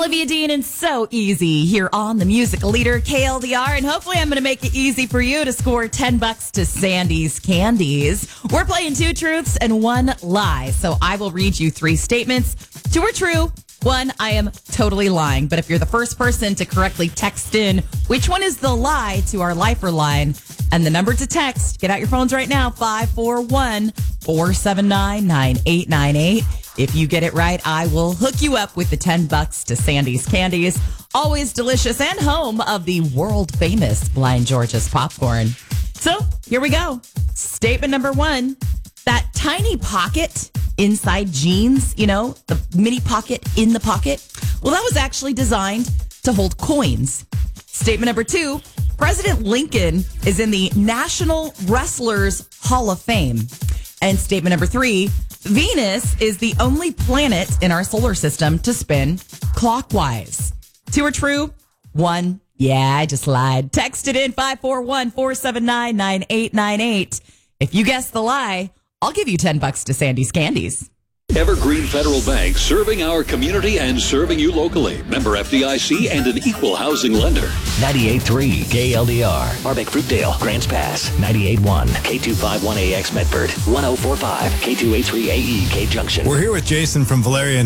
Olivia Dean and So Easy here on the Music Leader KLDR, and hopefully I'm going to make it easy for you to score $10 to Sandy's Candies. We're playing 2 truths and 1 lie, so I will read you 3 statements. 2 are true, 1 I am totally lying, but if you're the first person to correctly text in which one is the lie to our lifer line and the number to text, get out your phones right now, 541-479-9898. If you get it right, I will hook you up with the $10 to Sandy's Candies. Always delicious and home of the world-famous Blind George's popcorn. So, here we go. Statement number 1. That tiny pocket inside jeans, the mini pocket in the pocket, well, that was actually designed to hold coins. Statement number 2. President Lincoln is in the National Wrestlers Hall of Fame. And statement number 3. Venus is the only planet in our solar system to spin clockwise. 2 are true. 1, yeah, I just lied. Text it in 541-479-9898. If you guess the lie, I'll give you $10 to Sandy's Candies. Evergreen Federal Bank, serving our community and serving you locally. Member FDIC and an equal housing lender. 98.3 KLDR. Barbeck Fruitdale, Grants Pass. 98.1 K251AX Medford. 104.5 K283AE K Junction. We're here with Jason from Valerian